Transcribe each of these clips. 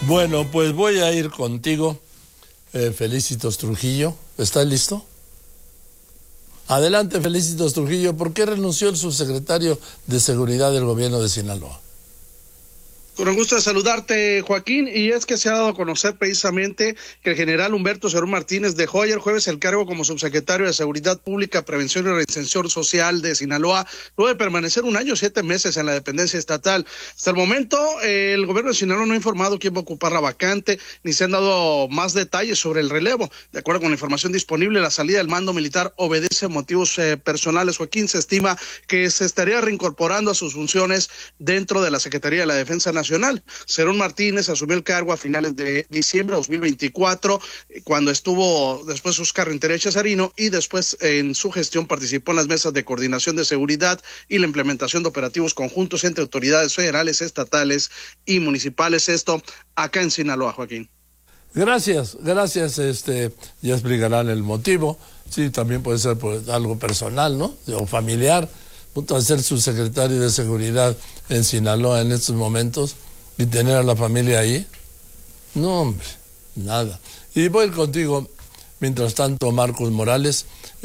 Bueno, pues voy a ir contigo, Felicitos Trujillo. ¿Estás listo? Adelante, Felicitos Trujillo. ¿Por qué renunció el subsecretario de Seguridad del gobierno de Sinaloa? Con el gusto de saludarte, Joaquín, y es que se ha dado a conocer precisamente que el general Humberto Cerón Martínez dejó ayer jueves el cargo como subsecretario de Seguridad Pública, Prevención y Reinserción Social de Sinaloa, luego de permanecer 1 año y 7 meses en la dependencia estatal. Hasta el momento, el gobierno de Sinaloa no ha informado quién va a ocupar la vacante, ni se han dado más detalles sobre el relevo. De acuerdo con la información disponible, la salida del mando militar obedece a motivos personales. Joaquín, se estima que se estaría reincorporando a sus funciones dentro de la Secretaría de la Defensa Nacional. Cerón Martínez asumió el cargo a finales de diciembre de 2024, cuando estuvo después Óscar Rentería Chazarino, y después en su gestión participó en las mesas de coordinación de seguridad y la implementación de operativos conjuntos entre autoridades federales, estatales y municipales. Esto acá en Sinaloa, Joaquín. Gracias. Ya explicarán el motivo. Sí, también puede ser por algo personal, ¿no? O familiar. A ser subsecretario de Seguridad en Sinaloa en estos momentos y tener a la familia ahí. No, hombre, nada. Y voy a ir contigo, mientras tanto, Marcos Morales.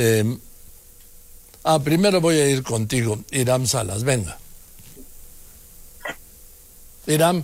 Primero voy a ir contigo, Iram Salas, venga. Iram.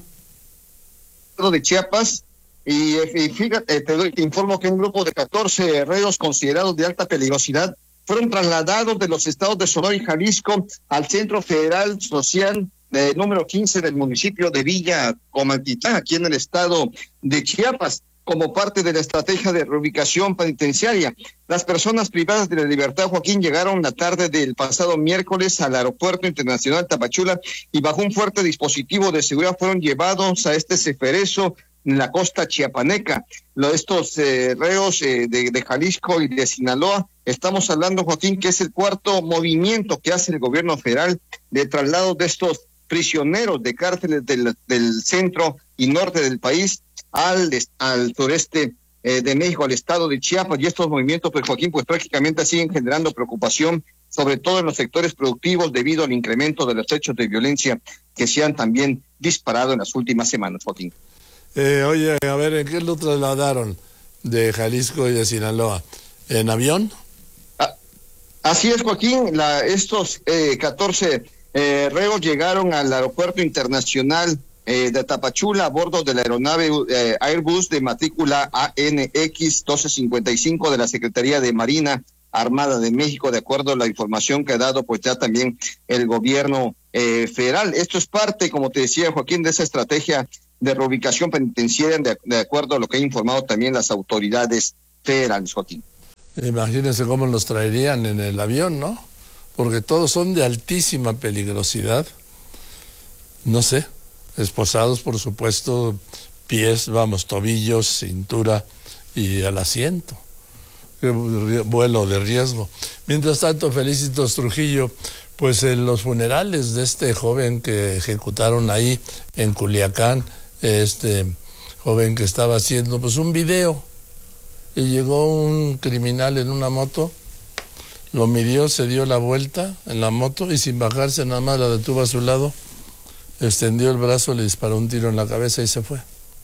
De Chiapas, y fíjate, te informo que un grupo de 14 reos considerados de alta peligrosidad fueron trasladados de los estados de Sonora y Jalisco al Centro Federal Social número 15 del municipio de Villa Comaltitlán, aquí en el estado de Chiapas, como parte de la estrategia de reubicación penitenciaria. Las personas privadas de la libertad, Joaquín, llegaron la tarde del pasado miércoles al Aeropuerto Internacional Tapachula y bajo un fuerte dispositivo de seguridad fueron llevados a este ceferezo en la costa chiapaneca. Estos reos de Jalisco y de Sinaloa, estamos hablando, Joaquín, que es el cuarto movimiento que hace el gobierno federal de traslado de estos prisioneros de cárceles del centro y norte del país al sureste de México, al estado de Chiapas. Y estos movimientos, pues, Joaquín, pues prácticamente siguen generando preocupación, sobre todo en los sectores productivos, debido al incremento de los hechos de violencia que se han también disparado en las últimas semanas, Joaquín. Oye, a ver, ¿en qué lo trasladaron de Jalisco y de Sinaloa? ¿En avión? Así es, Joaquín. Estos 14 reos llegaron al Aeropuerto Internacional de Tapachula a bordo de la aeronave Airbus de matrícula ANX 1255 de la Secretaría de Marina Armada de México, de acuerdo a la información que ha dado pues ya también el gobierno federal. Esto es parte, como te decía, Joaquín, de esa estrategia de reubicación penitenciaria, de acuerdo a lo que han informado también las autoridades federales, Joaquín. Imagínense cómo los traerían en el avión, ¿no? Porque todos son de altísima peligrosidad. No sé, esposados, por supuesto, pies, tobillos, cintura y al asiento. Qué vuelo de riesgo. Mientras tanto, Felicitos Trujillo, pues en los funerales de este joven que ejecutaron ahí en Culiacán, este joven que estaba haciendo pues un video, y llegó un criminal en una moto, lo midió, se dio la vuelta en la moto y sin bajarse nada más la detuvo a su lado, extendió el brazo, le disparó un tiro en la cabeza y se fue.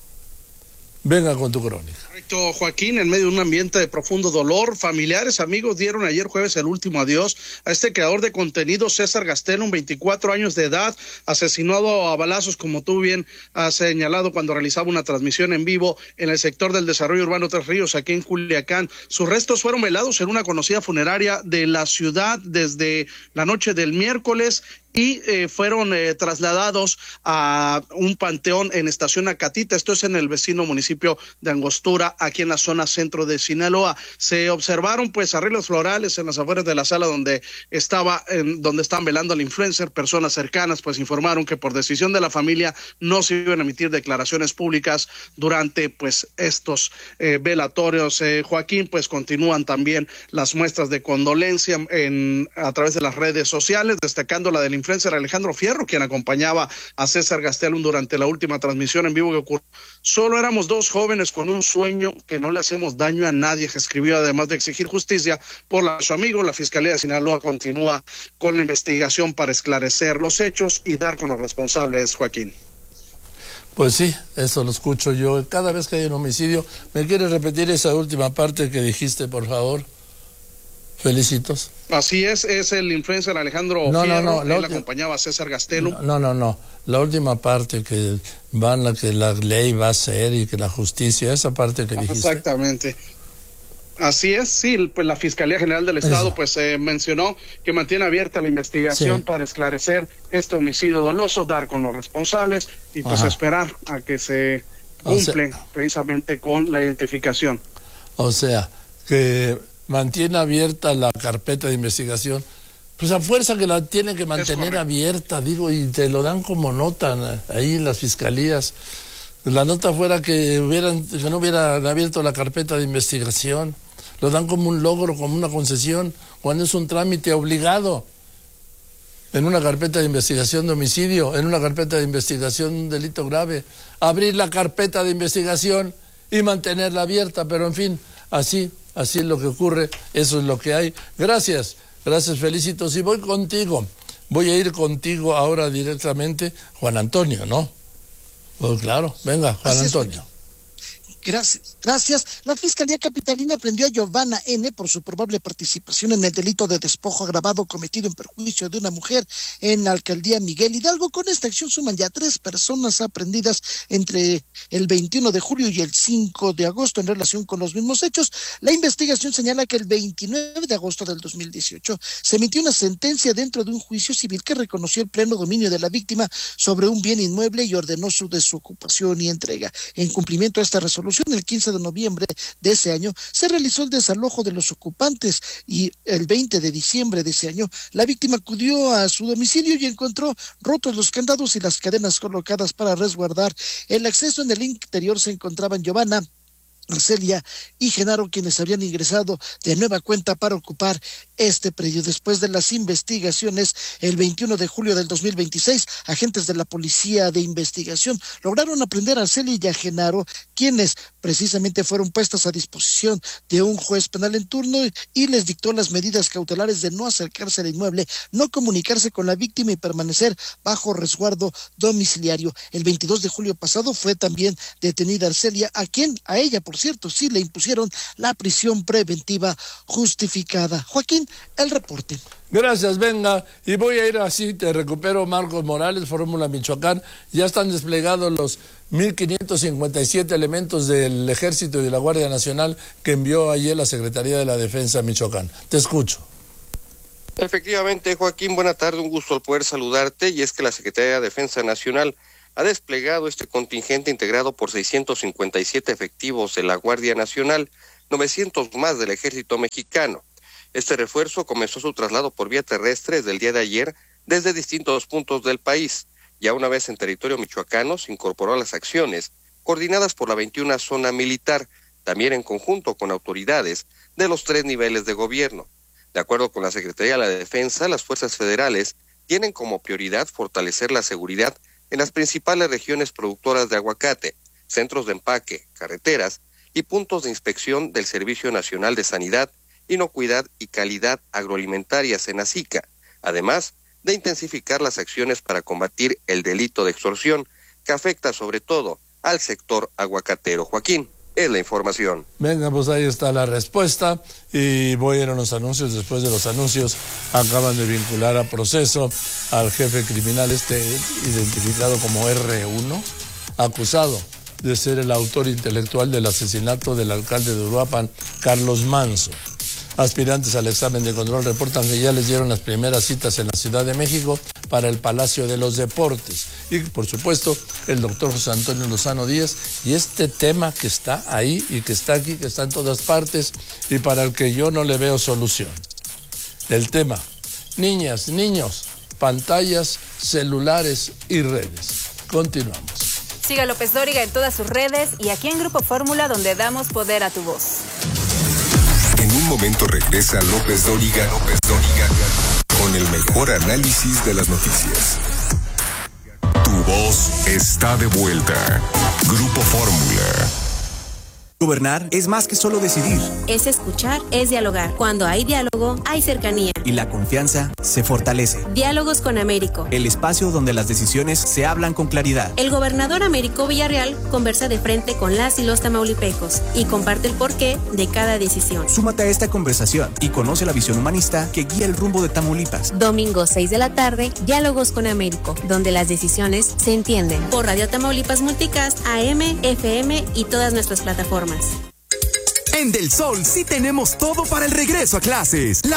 Venga con tu crónica. Correcto, Joaquín, en medio de un ambiente de profundo dolor, familiares, amigos dieron ayer jueves el último adiós a este creador de contenido, César Gastelum, 24 años de edad, asesinado a balazos, como tú bien has señalado, cuando realizaba una transmisión en vivo en el sector del desarrollo urbano Tres Ríos, aquí en Culiacán. Sus restos fueron velados en una conocida funeraria de la ciudad desde la noche del miércoles y fueron trasladados a un panteón en Estación Acatita. Esto es en el vecino municipio de Angostura, aquí en la zona centro de Sinaloa. Se observaron pues arreglos florales en las afueras de la sala donde estaban velando al influencer. Personas cercanas pues informaron que por decisión de la familia no se iban a emitir declaraciones públicas durante pues estos velatorios. Joaquín, pues continúan también las muestras de condolencia a través de las redes sociales, destacando la del influencer Alejandro Fierro, quien acompañaba a César Gastelum durante la última transmisión en vivo que ocurrió. Solo éramos dos jóvenes con un sueño, que no le hacemos daño a nadie, que escribió, además de exigir justicia por su amigo. La Fiscalía de Sinaloa continúa con la investigación para esclarecer los hechos y dar con los responsables, Joaquín. Pues sí, eso lo escucho yo. Cada vez que hay un homicidio, ¿me quieres repetir esa última parte que dijiste, por favor? Felicitos. Así es el influencer Alejandro Fierro, él acompañaba a César Gastelum. No, la última parte que la ley va a ser y que la justicia, esa parte que dijiste. Exactamente. Así es, sí, pues la Fiscalía General del Estado mencionó que mantiene abierta la investigación para esclarecer este homicidio doloso, dar con los responsables y pues esperar a que se cumplen precisamente con la identificación. O sea, que mantiene abierta la carpeta de investigación, pues a fuerza que la tienen que mantener abierta, digo, y te lo dan como nota ahí en las fiscalías. La nota fuera que no hubieran abierto la carpeta de investigación. Lo dan como un logro, como una concesión, cuando es un trámite obligado. En una carpeta de investigación de homicidio, en una carpeta de investigación de un delito grave. Abrir la carpeta de investigación y mantenerla abierta, pero en fin, así es lo que ocurre, eso es lo que hay. Gracias, Felicitos. Y voy a ir contigo ahora directamente, Juan Antonio, ¿no? Pues claro, venga, Juan Antonio. Gracias. La Fiscalía Capitalina prendió a Giovanna N. por su probable participación en el delito de despojo agravado cometido en perjuicio de una mujer en la alcaldía Miguel Hidalgo. Con esta acción suman ya 3 personas aprehendidas entre el 21 de julio y el 5 de agosto en relación con los mismos hechos. La investigación señala que el 29 de agosto del 2018 se emitió una sentencia dentro de un juicio civil que reconoció el pleno dominio de la víctima sobre un bien inmueble y ordenó su desocupación y entrega. En cumplimiento a esta resolución, el 15 de noviembre de ese año se realizó el desalojo de los ocupantes y el 20 de diciembre de ese año la víctima acudió a su domicilio y encontró rotos los candados y las cadenas colocadas para resguardar el acceso. En el interior se encontraban Giovanna, Arcelia y Genaro, quienes habían ingresado de nueva cuenta para ocupar este predio. Después de las investigaciones, el 21 de julio del 2026, agentes de la Policía de Investigación lograron aprender a Arcelia y a Genaro, quienes precisamente fueron puestas a disposición de un juez penal en turno y les dictó las medidas cautelares de no acercarse al inmueble, no comunicarse con la víctima y permanecer bajo resguardo domiciliario. El 22 de julio pasado fue también detenida Arcelia, a ella, por cierto, sí le impusieron la prisión preventiva justificada. Joaquín, el reporte. Gracias, venga, y voy a ir así, te recupero Marcos Morales, Fórmula Michoacán. Ya están desplegados los 1,557 elementos del Ejército y de la Guardia Nacional que envió ayer la Secretaría de la Defensa de Michoacán. Te escucho. Efectivamente, Joaquín, buena tarde, un gusto al poder saludarte, y es que la Secretaría de Defensa Nacional ha desplegado este contingente integrado por 657 efectivos de la Guardia Nacional, 900 más del Ejército Mexicano. Este refuerzo comenzó su traslado por vía terrestre desde el día de ayer desde distintos puntos del país. Ya una vez en territorio michoacano se incorporó a las acciones coordinadas por la 21 Zona Militar, también en conjunto con autoridades de los 3 niveles de gobierno. De acuerdo con la Secretaría de la Defensa, las fuerzas federales tienen como prioridad fortalecer la seguridad en las principales regiones productoras de aguacate, centros de empaque, carreteras y puntos de inspección del Servicio Nacional de Sanidad, Inocuidad y Calidad Agroalimentaria, SENACICA, además de intensificar las acciones para combatir el delito de extorsión que afecta sobre todo al sector aguacatero. Joaquín, es la información. Venga, pues ahí está la respuesta y voy a ir a los anuncios. Después de los anuncios acaban de vincular a proceso al jefe criminal identificado como R1, acusado de ser el autor intelectual del asesinato del alcalde de Uruapan, Carlos Manso. Aspirantes al examen de control reportan que ya les dieron las primeras citas en la Ciudad de México para el Palacio de los Deportes. Y, por supuesto, el doctor José Antonio Lozano Díaz. Y este tema que está ahí y que está aquí, que está en todas partes y para el que yo no le veo solución. El tema, niñas, niños, pantallas, celulares y redes. Continuamos. Siga a López Dóriga en todas sus redes y aquí en Grupo Fórmula, donde damos poder a tu voz. En un momento regresa López Dóriga con el mejor análisis de las noticias. Tu voz está de vuelta. Grupo Fórmula. Gobernar es más que solo decidir. Es escuchar, es dialogar. Cuando hay diálogo, hay cercanía. y la confianza se fortalece. Diálogos con Américo. El espacio donde las decisiones se hablan con claridad. El gobernador Américo Villarreal conversa de frente con las y los tamaulipecos y comparte el porqué de cada decisión. Súmate a esta conversación y conoce la visión humanista que guía el rumbo de Tamaulipas. Domingo 6 de la tarde, Diálogos con Américo, donde las decisiones se entienden. Por Radio Tamaulipas Multicast, AM, FM y todas nuestras plataformas. En Del Sol sí tenemos todo para el regreso a clases.